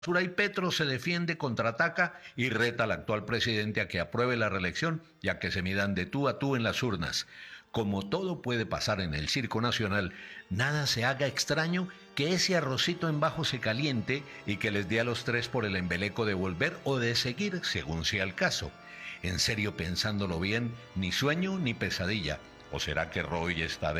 Y Petro se defiende, contraataca y reta al actual presidente a que apruebe la reelección y a que se midan de tú a tú en las urnas. Como todo puede pasar en el circo nacional, nada se haga extraño que ese arrocito en bajo se caliente y que les dé a los tres por el embeleco de volver o de seguir, según sea el caso. En serio, pensándolo bien, ni sueño ni pesadilla. ¿O será que Roy está de